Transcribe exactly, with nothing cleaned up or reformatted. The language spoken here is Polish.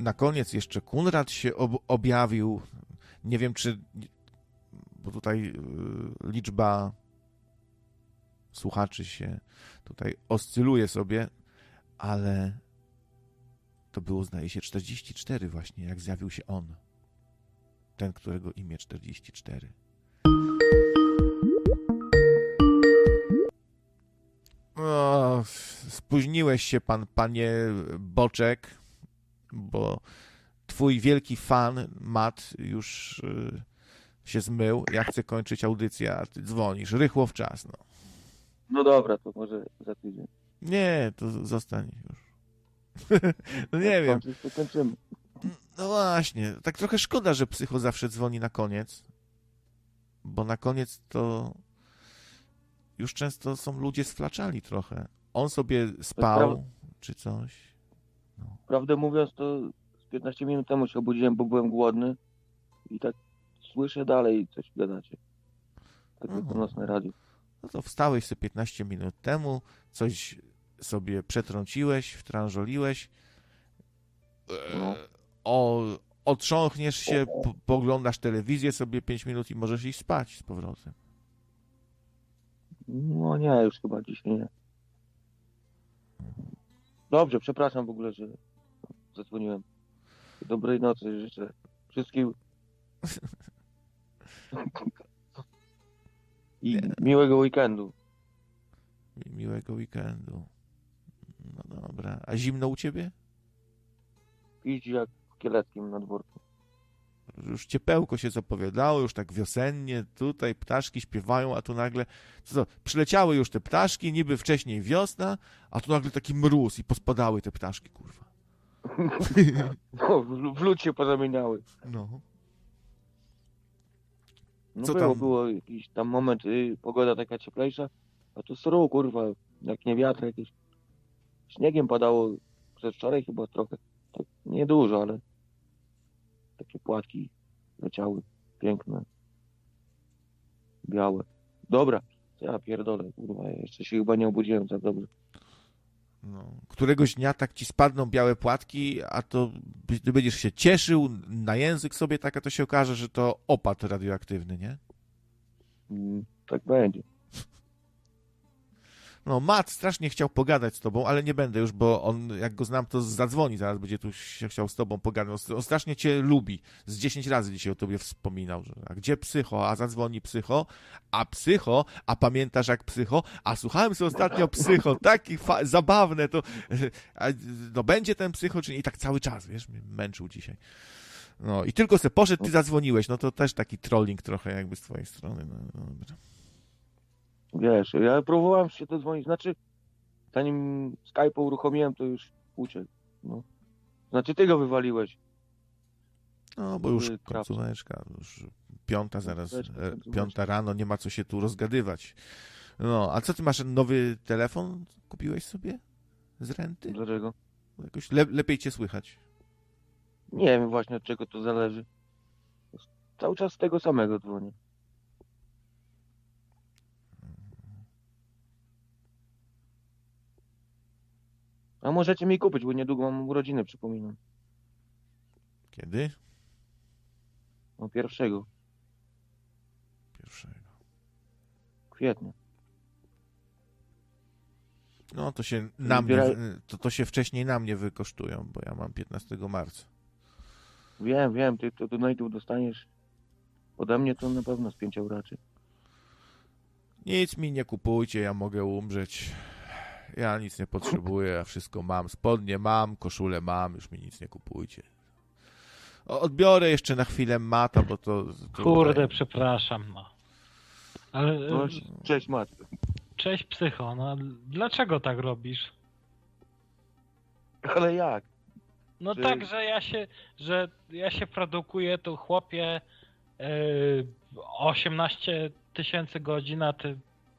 na koniec jeszcze Kunrad się ob- objawił. Nie wiem, czy... Bo tutaj y, liczba słuchaczy się tutaj oscyluje sobie, ale to było, zdaje się, czterdzieści cztery właśnie, jak zjawił się on. Ten, którego imię czterdzieści cztery. O, spóźniłeś się pan, panie Boczek, bo twój wielki fan, Matt, już y, się zmył. Ja chcę kończyć audycję, a ty dzwonisz. Rychło w czas, no. No dobra, to może za tydzień. Nie, to zostań już. No nie wiem. To kończymy. No właśnie, tak trochę szkoda, że Psycho zawsze dzwoni na koniec, bo na koniec to już często są ludzie sflaczali trochę. On sobie spał, pra... czy coś. No. Prawdę mówiąc, to z piętnaście minut temu się obudziłem, bo byłem głodny i tak słyszę dalej coś gadacie. Takie to nocne radio. No to wstałeś sobie piętnaście minut temu, coś sobie przetrąciłeś, wtrążoliłeś, No. o, otrząchniesz się, po, poglądasz telewizję sobie pięć minut i możesz iść spać z powrotem. No nie, już chyba dzisiaj nie. Dobrze, przepraszam w ogóle, że zadzwoniłem. Dobrej nocy życzę wszystkim. I miłego weekendu. Miłego weekendu. No dobra. A zimno u ciebie? Idź jak w Kieleckim na dworcu. Już ciepełko się zapowiadało, już tak wiosennie, tutaj ptaszki śpiewają, a tu nagle, co to, przyleciały już te ptaszki, niby wcześniej wiosna, a tu nagle taki mróz i pospadały te ptaszki, kurwa. No, w, w lód się pozamieniały. No. No Co było, tam? było jakiś tam moment, y, pogoda taka cieplejsza, a tu sru, kurwa, jak nie wiatr jakieś. Śniegiem padało przedwczoraj chyba trochę, tak niedużo, ale takie płatki leciały, piękne, białe. Dobra, ja pierdolę, kurwa, ja jeszcze się chyba nie obudziłem tak dobrze. No. Któregoś dnia tak ci spadną białe płatki, a to ty będziesz się cieszył, na język sobie tak, a to się okaże, że to opad radioaktywny, nie? Mm, tak będzie. No, Matt strasznie chciał pogadać z tobą, ale nie będę już, bo on, jak go znam, to zadzwoni, zaraz będzie tu się chciał z tobą pogadać. On strasznie cię lubi. Z dziesięć razy dzisiaj o tobie wspominał, że a gdzie Psycho? A zadzwoni Psycho, a Psycho, a pamiętasz jak Psycho? A słuchałem sobie ostatnio Psycho, taki fa- zabawne to, a, no będzie ten Psycho, czy nie? I tak cały czas, wiesz, mnie męczył dzisiaj. No i tylko se poszedł, ty zadzwoniłeś, no to też taki trolling trochę jakby z twojej strony, no, no dobra. Wiesz, ja próbowałem się dodzwonić, znaczy zanim Skype'a uruchomiłem, to już uciekł. No. Znaczy ty go wywaliłeś. No, bo już Ty, końcóweczka, już piąta zaraz, Końcóweczka, e, końcóweczka. piąta rano, nie ma co się tu rozgadywać. No, a co ty masz, nowy telefon kupiłeś sobie z renty? Dlaczego? Jakoś le- lepiej cię słychać. Nie wiem właśnie od czego to zależy. Cały czas z tego samego dzwonię. A możecie mi kupić, bo niedługo mam urodziny, przypominam. Kiedy? No pierwszego Pierwszego. kwietnia. No, to się na mnie, Zbieraj- wy- to, to się wcześniej na mnie wykosztują, bo ja mam piętnastego marca. Wiem, wiem, ty to donate'ów dostaniesz ode mnie, to na pewno z pięciu raczej. Nic mi nie kupujcie, ja mogę umrzeć. Ja nic nie potrzebuję, ja wszystko mam. Spodnie mam, koszulę mam, już mi nic nie kupujcie. O, odbiorę jeszcze na chwilę Mata, bo to... to Kurde, tutaj... przepraszam, no. Ale... No, cześć Mat. Cześć Psycho, no dlaczego tak robisz? Ale jak? No Czy- tak, że ja się, że ja się produkuję tu chłopie yy, osiemnaście tysięcy godzin, a ty